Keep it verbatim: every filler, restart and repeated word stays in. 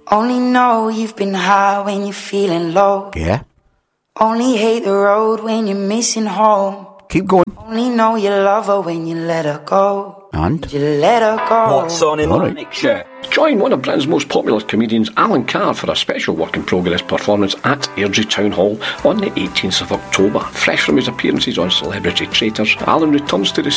Only know you've been high when you're feeling low. Yeah. Only hate the road when you're missing home. Keep going. Only know you love her when you let her go. And? You let her go. What's on in Lanarkshire? Join one of Britain's most popular comedians, Alan Carr, for a special work-in-progress performance at Airdrie Town Hall on the eighteenth of October. Fresh from his appearances on Celebrity Traitors, Alan returns to the